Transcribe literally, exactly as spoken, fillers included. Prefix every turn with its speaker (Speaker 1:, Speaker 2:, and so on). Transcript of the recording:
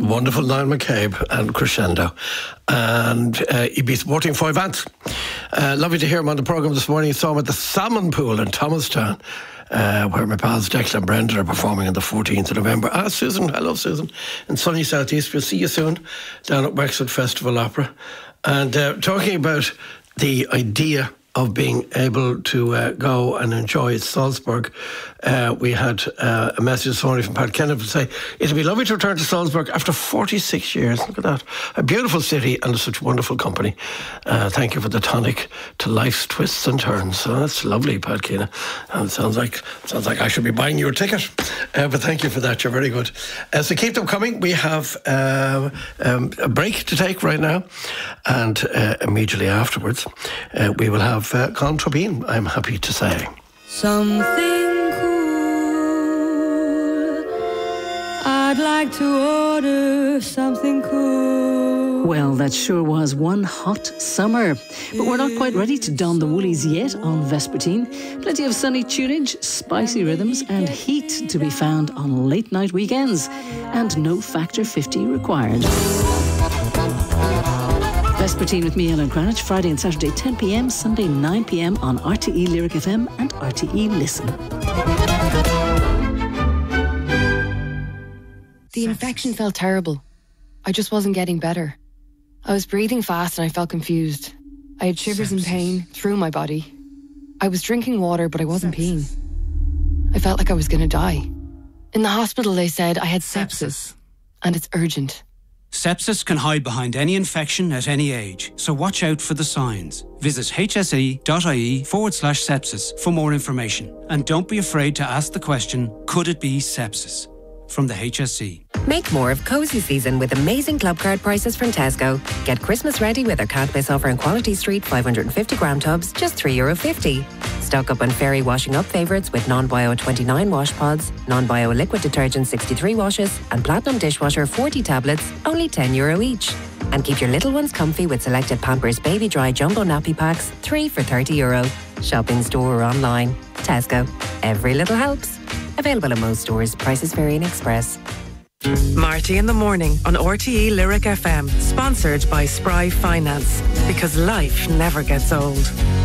Speaker 1: wonderful Niall McCabe and Crescendo. And uh, he'd be supporting Foy Vance. Uh, lovely to hear him on the programme this morning. Saw him at the Salmon Pool in Thomastown, uh, where my pals Declan and Brendan are performing on the fourteenth of November. Ah, Susan, hello Susan, in sunny South East. We'll see you soon down at Wexford Festival Opera. And uh, talking about the idea of being able to uh, go and enjoy Salzburg. Uh, we had uh, a message this morning from Pat Kenneth to say it'll be lovely to return to Salzburg after forty-six years. Look at that. A beautiful city and such wonderful company. Uh, thank you for the tonic to life's twists and turns. So that's lovely, Pat Kenneth. And it sounds like, sounds like I should be buying you a ticket. Uh, but thank you for that. You're very good. Uh, so keep them coming. We have uh, um, a break to take right now. And uh, immediately afterwards, uh, we will have Uh, Colin Trubin, I'm happy to say.
Speaker 2: Something cool. I'd like to order something cool.
Speaker 3: Well, that sure was one hot summer. But we're not quite ready to don the woolies yet on Vespertine. Plenty of sunny tunage, spicy rhythms and heat to be found on late night weekends. And no Factor fifty required. Vespertine with me, Ellen Cranich, Friday and Saturday ten p.m, Sunday nine p.m. on R T E Lyric F M and R T E Listen.
Speaker 4: The infection felt terrible. I just wasn't getting better. I was breathing fast and I felt confused. I had shivers and pain through my body. I was drinking water, but I wasn't peeing. I felt like I was going to die. In the hospital, they said I had sepsis, and it's urgent.
Speaker 5: Sepsis can hide behind any infection at any age, so watch out for the signs. Visit hse.ie forward slash sepsis for more information. And don't be afraid to ask the question, could it be sepsis? From the H S E.
Speaker 6: Make more of cosy season with amazing club card prices from Tesco. Get Christmas ready with our can't miss offer in Quality Street five hundred fifty gram tubs, just three euro fifty. Stock up on Fairy washing up favourites with non-bio twenty-nine wash pods, non-bio liquid detergent sixty-three washes, and Platinum dishwasher forty tablets, only ten euro each. And keep your little ones comfy with selected Pampers Baby Dry Jumbo Nappy Packs, three for thirty euro. Shop in store or online. Tesco. Every little helps. Available in most stores. Prices vary in Express.
Speaker 7: Marty in the morning on R T E Lyric F M. Sponsored by Spry Finance. Because life never gets old.